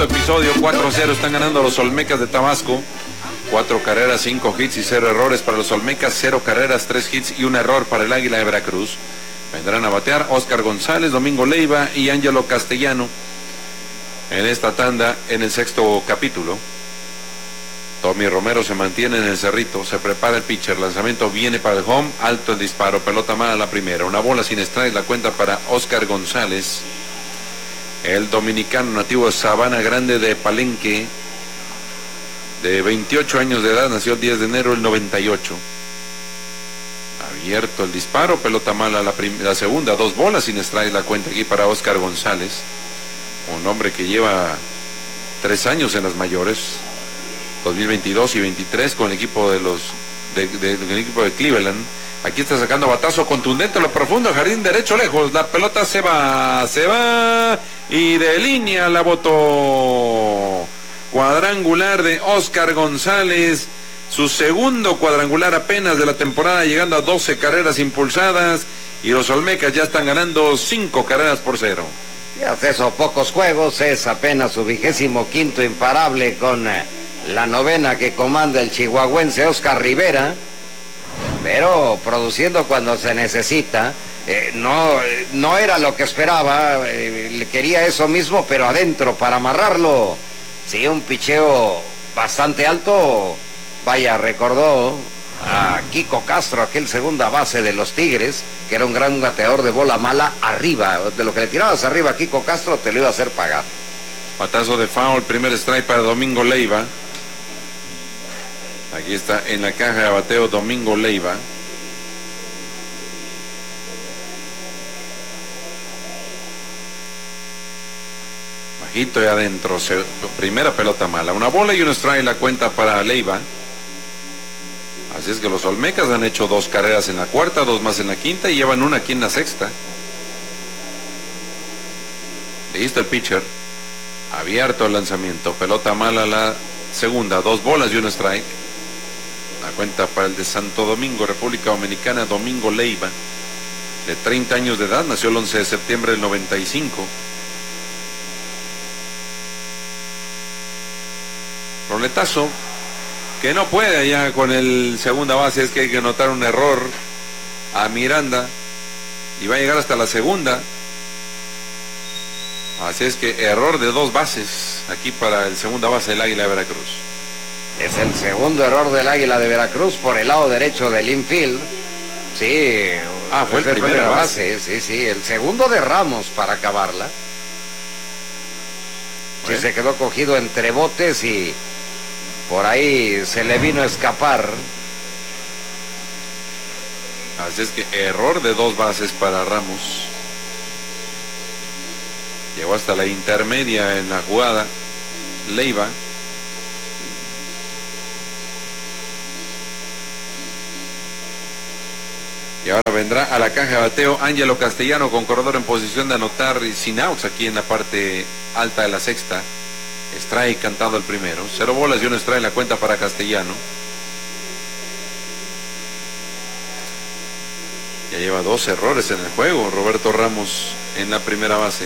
cuarto episodio, 4-0 están ganando los Olmecas de Tabasco. 4 carreras, 5 hits y 0 errores para los Olmecas, 0 carreras, 3 hits y un error para el Águila de Veracruz. Vendrán a batear Oscar González, Domingo Leiva y Ángelo Castellano en esta tanda en el sexto capítulo. Tommy Romero se mantiene en el cerrito, se prepara el pitcher, lanzamiento viene para el home, alto el disparo, pelota mala la primera, una bola sin strike, la cuenta para Oscar González, el dominicano nativo de Sabana Grande de Palenque, de 28 años de edad, nació el 10 de enero del 98. Abierto el disparo, pelota mala la segunda, 2 bolas sin strike, la cuenta aquí para Oscar González, un hombre que lleva 3 años en las mayores, 2022 y 23 con el equipo del equipo de Cleveland. Aquí está sacando batazo contundente a lo profundo, jardín derecho lejos, la pelota se va y de línea la botó. Cuadrangular de Oscar González, su segundo cuadrangular apenas de la temporada, llegando a 12 carreras impulsadas, y los Olmecas ya están ganando 5 carreras por 0. Y hace esos pocos juegos es apenas su 25º imparable con la novena que comanda el chihuahuense Oscar Rivera, pero produciendo cuando se necesita. No era lo que esperaba, quería eso mismo, pero adentro para amarrarlo. Sí, un picheo bastante alto. Vaya, recordó a Kiko Castro, aquel segunda base de los Tigres, que era un gran bateador de bola mala arriba. De lo que le tirabas arriba a Kiko Castro te lo iba a hacer pagar. Batazo de foul, primer strike para Domingo Leiva. Aquí está en la caja de bateo Domingo Leiva. Bajito y adentro, primera pelota mala. Una bola y un strike la cuenta para Leiva. Así es que los Olmecas han hecho 2 carreras en la cuarta, 2 más en la quinta y llevan una aquí en la sexta. Listo el pitcher. Abierto el lanzamiento. Pelota mala la segunda, 2 bolas y un strike. La cuenta para el de Santo Domingo, República Dominicana, Domingo Leiva, de 30 años de edad, nació el 11 de septiembre del 95. Roletazo, que no puede allá con el segunda base, es que hay que notar un error a Miranda, y va a llegar hasta la segunda. Así es que error de 2 bases, aquí para el segunda base del Águila de Veracruz. Es el segundo error del Águila de Veracruz por el lado derecho del infield. Sí, fue el primera base. Sí, el segundo de Ramos para acabarla. Sí, se quedó cogido entre botes y por ahí se le vino a escapar. Así es que error de 2 bases para Ramos. Llegó hasta la intermedia en la jugada Leiva. Y ahora vendrá a la caja de bateo Ángelo Castellano con corredor en posición de anotar y sin outs aquí en la parte alta de la sexta. Strike cantado el primero. 0 bolas y un strike en la cuenta para Castellano. Ya lleva 2 errores en el juego Roberto Ramos en la primera base.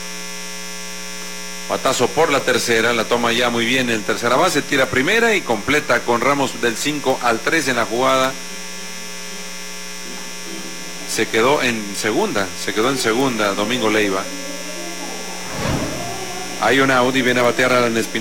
Batazo por la tercera, la toma ya muy bien en tercera base, tira primera y completa con Ramos del 5 al 3 en la jugada. Se quedó en segunda Domingo Leiva. Hay un out y viene a batear a Alan Espinosa.